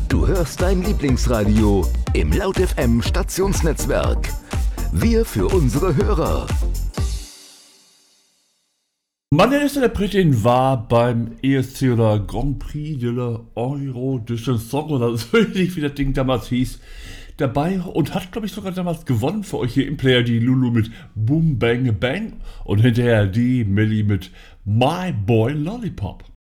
Du hörst dein Lieblingsradio im Laut FM Stationsnetzwerk. Wir für unsere Hörer. Meine erste Interpretin war beim ESC oder Grand Prix de l'Eurovision Song oder so ähnlich wie das Ding damals hieß, dabei und hat, glaube ich, sogar damals gewonnen für euch hier im Player, die Lulu mit Boom Bang Bang und hinterher die Millie mit My Boy Lollipop.